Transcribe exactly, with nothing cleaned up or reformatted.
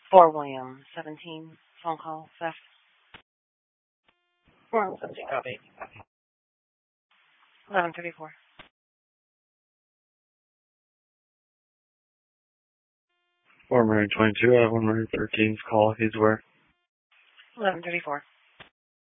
Four William, seventeen, phone call, theft. Four William, seventeen, copy. Eleven thirty-four. Four Marine twenty-two, I have one Marine thirteen's call, he's where? Eleven thirty-four.